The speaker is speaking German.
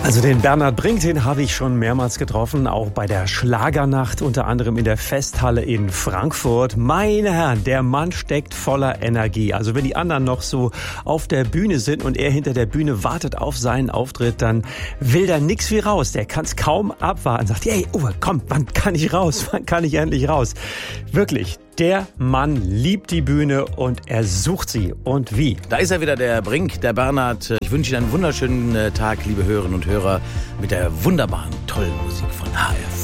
Also den Bernhard Brink, den habe ich schon mehrmals getroffen, auch bei der Schlagernacht, unter anderem in der Festhalle in Frankfurt. Meine Herren, der Mann steckt voller Energie. Also wenn die anderen noch so auf der Bühne sind und er hinter der Bühne wartet auf seinen Auftritt, dann will da nix wie raus. Der kann es kaum abwarten. Sagt, hey Uwe, komm, wann kann ich raus? Wann kann ich endlich raus? Wirklich. Der Mann liebt die Bühne und er sucht sie. Und wie? Da ist er wieder, der Brink, der Bernhard. Ich wünsche Ihnen einen wunderschönen Tag, liebe Hörerinnen und Hörer, mit der wunderbaren, tollen Musik von HR4.